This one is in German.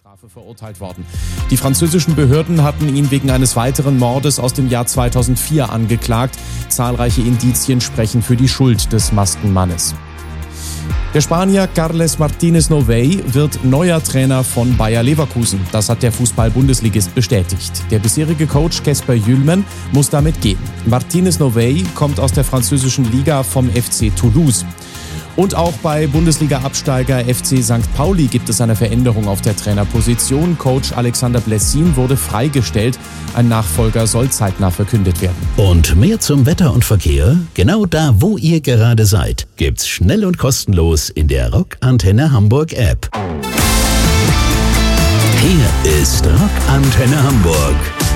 Strafe verurteilt worden. Die französischen Behörden hatten ihn wegen eines weiteren Mordes aus dem Jahr 2004 angeklagt. Zahlreiche Indizien sprechen für die Schuld des Maskenmannes. Der Spanier Carles Martínez Novey wird neuer Trainer von Bayer Leverkusen. Das hat der Fußball-Bundesligist bestätigt. Der bisherige Coach Kasper Hjulmand muss damit gehen. Martínez Novey kommt aus der französischen Liga vom FC Toulouse. Und auch bei Bundesliga-Absteiger FC St. Pauli gibt es eine Veränderung auf der Trainerposition. Coach Alexander Blessin wurde freigestellt. Ein Nachfolger soll zeitnah verkündet werden. Und mehr zum Wetter und Verkehr? Genau da, wo ihr gerade seid, gibt's schnell und kostenlos in der Rock Antenne Hamburg App. Hier ist Rock Antenne Hamburg.